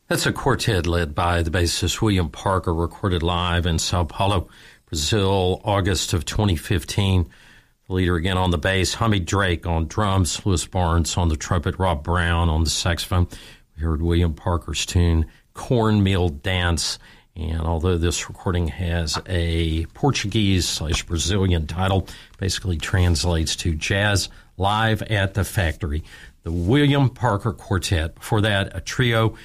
That's a quartet led by the bassist William Parker, recorded live in Sao Paulo, Brazil, August of 2015. The leader again on the bass, Hamid Drake on drums, Louis Barnes on the trumpet, Rob Brown on the saxophone. We heard William Parker's tune, Cornmeal Dance. And although this recording has a Portuguese/Brazilian title, basically translates to Jazz Live at the Factory. The William Parker Quartet. Before that, a trio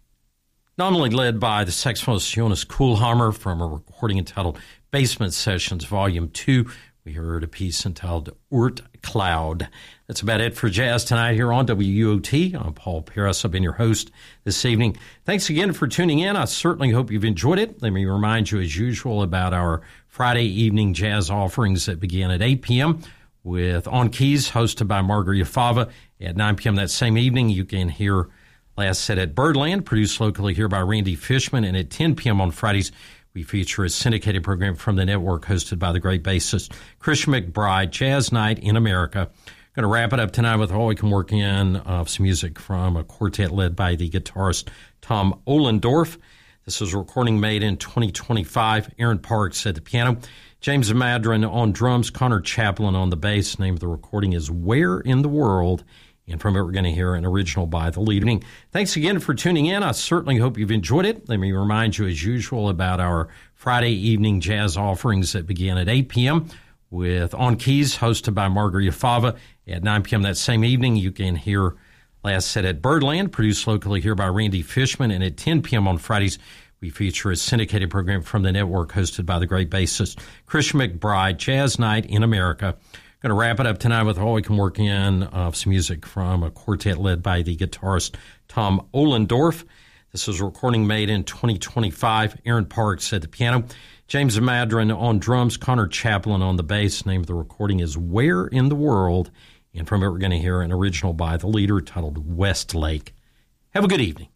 not only led by the saxophonist Jonas Kuhlhammer from a recording entitled Basement Sessions Volume 2. We heard a piece entitled Urt Cloud. That's about it for Jazz Tonight here on WOT. I'm Paul Paris. I've been your host this evening. Thanks again for tuning in. I certainly hope you've enjoyed it. Let me remind you, as usual, about our Friday evening jazz offerings that begin at 8 p.m. with On Keys, hosted by Margarita Fava. At 9 p.m. that same evening, you can hear Last Set at Birdland, produced locally here by Randy Fishman. And at 10 p.m. on Fridays, we feature a syndicated program from the network hosted by the great bassist Christian McBride, Jazz Night in America. Going to wrap it up tonight with all we can work in some music from a quartet led by the guitarist Tom Ohlendorf. This is a recording made in 2025. Aaron Parks at the piano, James Madron on drums, Connor Chaplin on the bass. The name of the recording is Where in the World? And from it, we're going to hear an original by the lead. Thanks again for tuning in. I certainly hope you've enjoyed it. Let me remind you, as usual, about our Friday evening jazz offerings that begin at 8 p.m. with On Keys, hosted by Margarita Fava. At 9 p.m. that same evening, you can hear Last Set at Birdland, produced locally here by Randy Fishman. And at 10 p.m. on Fridays, we feature a syndicated program from the network hosted by the great bassist Christian McBride, Jazz Night in America. Going to wrap it up tonight with all we can work in some music from a quartet led by the guitarist Tom Ohlendorf. This is a recording made in 2025. Aaron Parks at the piano, James Madron on drums, Connor Chaplin on the bass. The name of the recording is Where in the World? And from it, we're going to hear an original by the leader titled Westlake. Have a good evening.